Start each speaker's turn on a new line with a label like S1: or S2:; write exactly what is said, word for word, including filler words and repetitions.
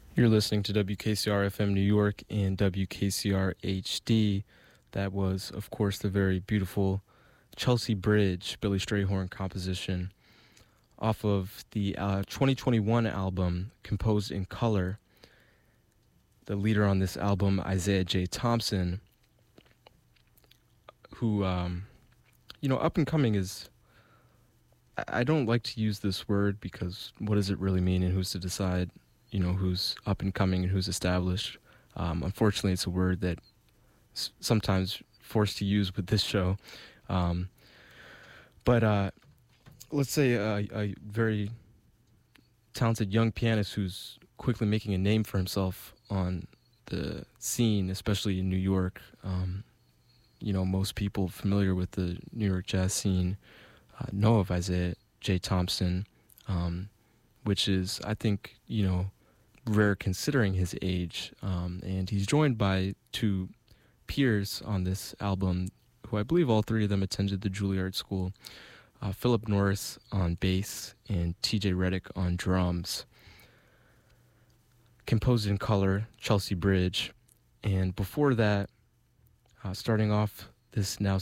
S1: You're listening to W K C R F M New York and W K C R H D. That was, of course, the very beautiful Chelsea Bridge, Billy Strayhorn composition off of the uh, twenty twenty-one album, Composed in Color. The leader on this album, Isaiah J. Thompson, who, um, you know, up and coming is... I don't like to use this word because what does it really mean and who's to decide, you know, who's up and coming and who's established. Um, unfortunately, it's a word that s- sometimes forced to use with this show. Um, but uh, let's say a, a very talented young pianist who's quickly making a name for himself on the scene, especially in New York. Um, you know, most people familiar with the New York jazz scene uh, know of Isaiah J. Thompson, um, which is, I think, you know, rare considering his age. Um, and he's joined by two peers on this album, who I believe all three of them attended the Juilliard School. Uh, Philip Norris on bass and T J Reddick on drums. Composed in Color, Chelsea Bridge. And before that, uh, starting off this now